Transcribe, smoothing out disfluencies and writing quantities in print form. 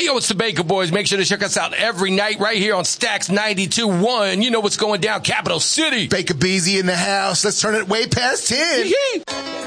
Yo, it's the Baker Boys. Make sure to check us out every night right here on Stacks 92.1. You know what's going down, Capital City. Baker Beezy in the house. Let's turn it way past 10. Yee-hee.